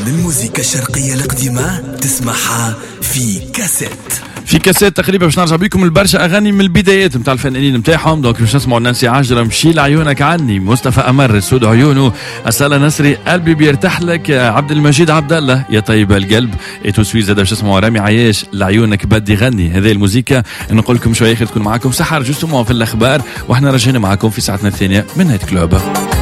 الموسيقى الشرقية القديمة تسمعها في كاسيت. في كاسيت تقريبا باش نرجع بكم البرشا اغاني من البدايات نتاع الفنانين نتاعهم. دونك باش نسمعوا نانسي عجرم مشي لعيونك عني، مصطفى امر سود عيونه، أصالة نصري قلبي بيرتاح لك، عبد المجيد عبد الله يا طيب القلب، اتوسوي زاد باش نسمعوا رامي عياش لعيونك بدي غني. هذه الموسيقى نقول لكم شويه تكون معكم سحر جوستومون في الاخبار، واحنا رجعنا معكم في ساعتنا الثانيه من نايت كلوب.